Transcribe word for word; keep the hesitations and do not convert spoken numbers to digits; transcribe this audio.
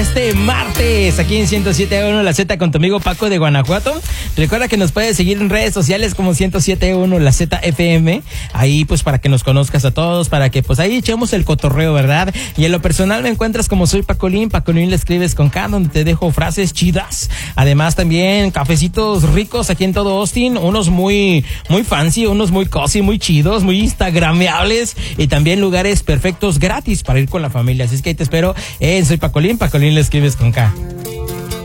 este martes aquí en ciento siete punto uno La Z con tu amigo Paco de Guanajuato. Recuerda que nos puedes seguir en redes sociales como ciento siete punto uno La Z F M. Ahí pues para que nos conozcas a todos, para que pues ahí echemos el cotorreo, ¿verdad? Y en lo personal me encuentras como soy Pacolín. Pacolín le escribes con K, donde te dejo frases chidas. Además también cafecitos ricos aquí en todo Austin. Unos muy, muy fancy, unos muy cozy, muy chidos, muy instagrameables. Y también lugares perfectos gratis para ir con la familia. Así es que ahí te espero en Soy Pacolín. Pacolín le escribes con K.